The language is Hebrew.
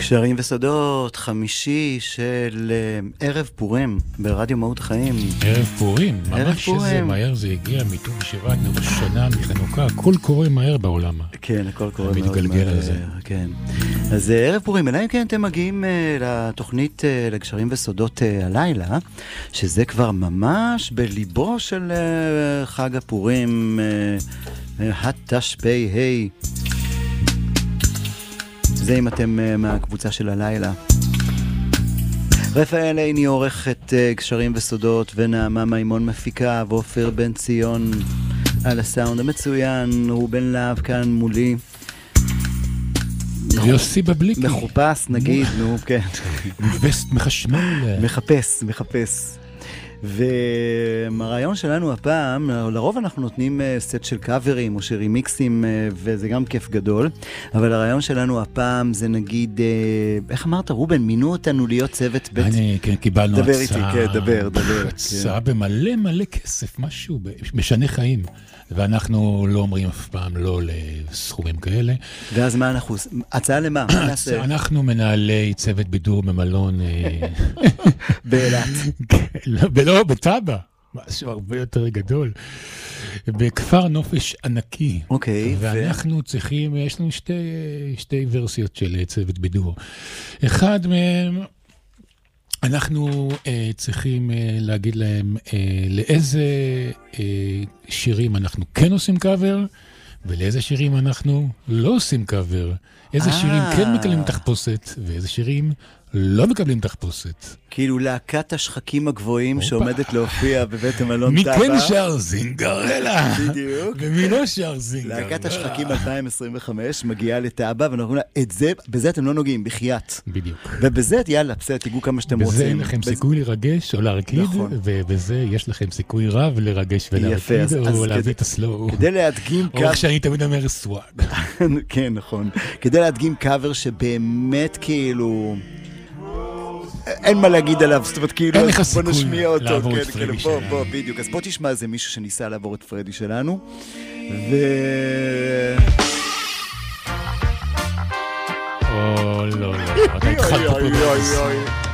קשרים וסודות, חמישי של ערב פורים ברדיו מהות חיים. ערב פורים, ממש שזה מהר זה הגיע מתום שבעת ראש שנה מחנוכה, הכל קורה מהר בעולם. כן, הכל קורה מאוד מתגלגל על זה. כן. אז ערב פורים, אלא אם כן אתם מגיעים לתוכנית לקשרים וסודות הלילה, שזה כבר ממש בליבו של חג הפורים, התשפ"ה. זה אם אתם מהקבוצה של הלילה. רפאל איני עורך את קשרים וסודות, ונעמה מימון מפיקה, ואופיר בן ציון על הסאונד המצוין, רובן להב כאן מולי. יוסי בבליקי. מחופש נגיד, נו, כן. וסט מחשמל. מחפש. והרעיון שלנו הפעם, לרוב אנחנו נותנים סט של קאברים או של רימיקסים, וזה גם כיף גדול, אבל הרעיון שלנו הפעם זה נגיד, איך אמרת רובן, מינו אותנו להיות צוות בית? כן, קיבלנו דבר הצעה. איתי, כן, דבר. הצעה במלא כסף, משהו, משנה חיים. ואנחנו לא אומרים אף פעם לא לסכומים כאלה. ואז מה אנחנו, הצעה למה? אנחנו מנהלי צוות בידור במלון. באילת. לא, בטאבה. משהו הרבה יותר גדול. בכפר נופש ענקי. אוקיי. ואנחנו צריכים, יש לנו שתי ורסיות של צוות בידור. אחד מהם, אנחנו צריכים להגיד להם לאיזה שירים אנחנו כן עושים קאבר, ולאיזה שירים אנחנו לא עושים קאבר. איזה שירים כן מקבלים תחפושת, ואיזה שירים לא מקבלים תחפושת. כאילו להקת השחקים הגבוהים שעומדת להופיע בבית המלון טאבה. מי כן שר זינגרלה? בדיוק. ומי לא שר זינגרלה? להקת השחקים 2025 מגיעה לטאבה, ואנחנו אומרים לה, בזה אתם לא נוגעים, בחייאת. בדיוק. ובזה, יאללה, בסדר, תיגעו כמה שאתם רוצים. בזה אין לכם סיכוי לרגש או להרקיד, ובזה יש לכם סיכוי רב לרגש ולהרקיד, או להביא את הסלואו. כדי להדגים או איך שאני תמיד אומר סוואג. כן, נכון. כדי להדגים קאבר שבאמת כאילו... אין מה להגיד עליו, זאת אומרת כאילו, אין לך סיכוי לעבור את פרדי שלנו. בוא, בדיוק. אז בוא תשמע איזה מישהו שניסה לעבור את פרדי שלנו. לא, אתה התחלת פה.